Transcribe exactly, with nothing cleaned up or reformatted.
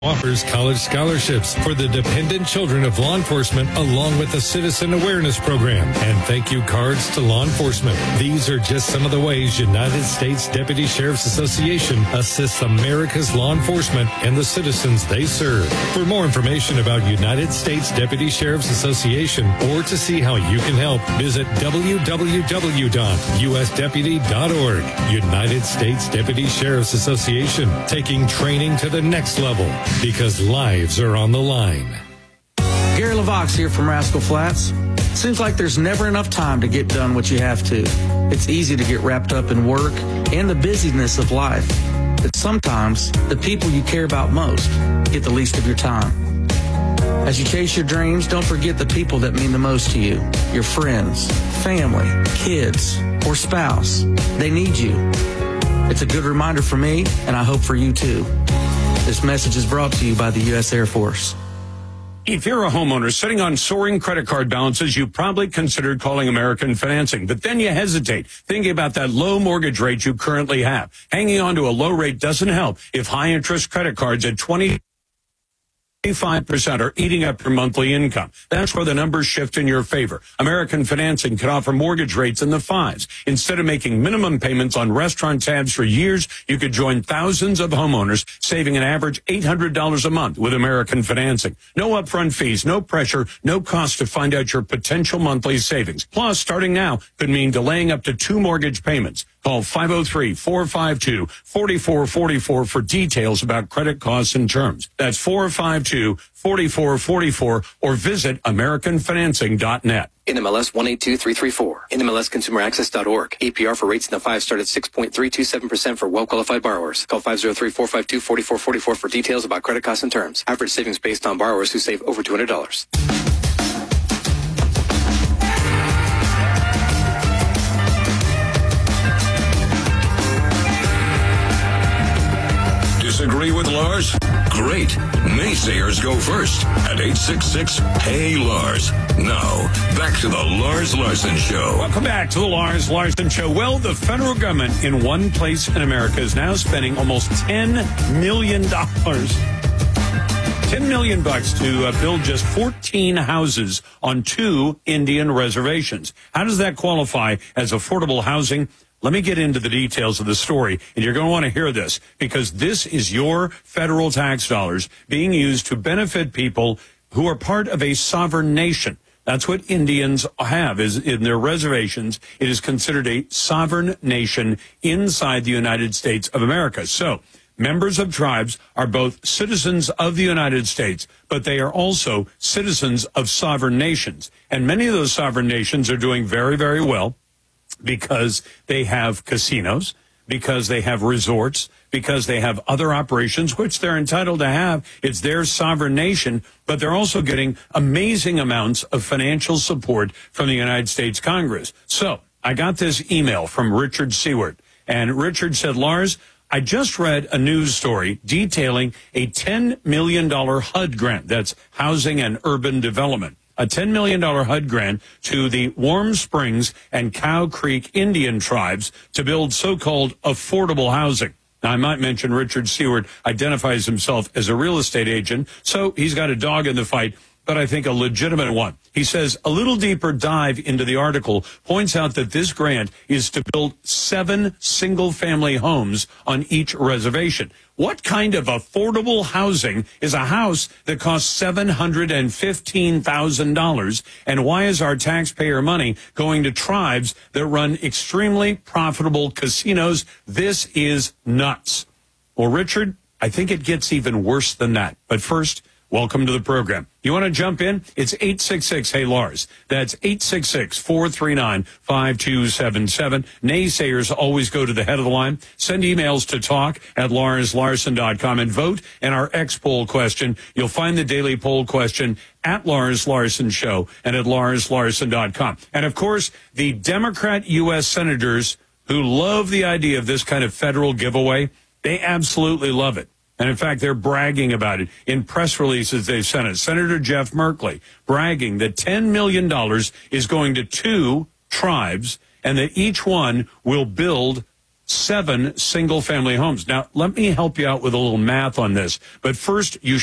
offers college scholarships for the dependent children of law enforcement along with the Citizen Awareness Program and thank you cards to law enforcement. These are just some of the ways United States Deputy Sheriff's Association assists America's law enforcement and the citizens they serve. For more information about United States Deputy Sheriff's Association or to see how you can help, visit w w w dot u s deputy dot org. United States Deputy Sheriff's Association, taking training to the next level. Because lives are on the line. Gary LaVox here from Rascal Flats. Seems like there's never enough time to get done what you have to. It's easy to get wrapped up in work and the busyness of life. But sometimes the people you care about most get the least of your time. As you chase your dreams, don't forget the people that mean the most to you. Your friends, family, kids, or spouse. They need you. It's a good reminder for me, and I hope for you too. This message is brought to you by the U S Air Force. If you're a homeowner sitting on soaring credit card balances, you probably considered calling American Financing, but then you hesitate, thinking about that low mortgage rate you currently have. Hanging on to a low rate doesn't help if high-interest credit cards at twenty twenty-five percent are eating up your monthly income. That's where the numbers shift in your favor. American Financing can offer mortgage rates in the fives. Instead of making minimum payments on restaurant tabs for years, you could join thousands of homeowners, saving an average eight hundred dollars a month with American Financing. No upfront fees, no pressure, no cost to find out your potential monthly savings. Plus, starting now could mean delaying up to two mortgage payments. Call five oh three, four five two, four four four four for details about credit costs and terms. That's four five two, four four four four or visit american financing dot net. N M L S one eight two three three four. N M L S consumer access dot org. A P R for rates in the five start at six point three two seven percent for well-qualified borrowers. Call five oh three, four five two, four four four four for details about credit costs and terms. Average savings based on borrowers who save over two hundred dollars. Disagree with Lars? Great. Naysayers go first at eight six six, Hey Lars. Now, back to the Lars Larson Show. Welcome back to the Lars Larson Show. Well, the federal government in one place in America is now spending almost ten million dollars. ten million bucks to uh, build just fourteen houses on two Indian reservations. How does that qualify as affordable housing? Let me get into the details of the story, and you're going to want to hear this, because this is your federal tax dollars being used to benefit people who are part of a sovereign nation. That's what Indians have, is in their reservations. It is considered a sovereign nation inside the United States of America. So members of tribes are both citizens of the United States, but they are also citizens of sovereign nations. And many of those sovereign nations are doing very, very well, because they have casinos, because they have resorts, because they have other operations, which they're entitled to have. It's their sovereign nation, but they're also getting amazing amounts of financial support from the United States Congress. So I got this email from Richard Seward, and Richard said, Lars, I just read a news story detailing a ten million dollars H U D grant, that's Housing and Urban Development, a ten million dollars H U D grant to the Warm Springs and Cow Creek Indian tribes to build so-called affordable housing. Now, I might mention Richard Seward identifies himself as a real estate agent, so he's got a dog in the fight, but I think a legitimate one. He says a little deeper dive into the article points out that this grant is to build seven single-family homes on each reservation. What kind of affordable housing is a house that costs seven hundred fifteen thousand dollars? And why is our taxpayer money going to tribes that run extremely profitable casinos? This is nuts. Well, Richard, I think it gets even worse than that. But first, welcome to the program. You want to jump in? It's eight six six, Hey Lars. That's eight six six, four three nine, five two seven seven. Naysayers always go to the head of the line. Send emails to talk at lars larson dot com and vote. And our X poll question, you'll find the daily poll question at Lars Larson Show and at lars larson dot com. And of course, the Democrat U S senators who love the idea of this kind of federal giveaway, they absolutely love it. And in fact, they're bragging about it in press releases they've sent us. Senator Jeff Merkley bragging that ten million dollars is going to two tribes and that each one will build seven single-family homes. Now, let me help you out with a little math on this. But first, you